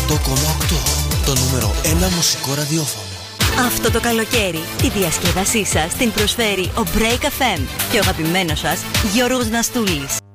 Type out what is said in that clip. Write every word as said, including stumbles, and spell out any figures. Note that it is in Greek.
οκτώ κόμμα οκτώ, το νούμερο ένα μουσικό ραδιόφωνο. Αυτό το καλοκαίρι τη διασκέδασή σας την προσφέρει ο Break εφ εμ και ο αγαπημένος σας Γιώργος Ναστούλης.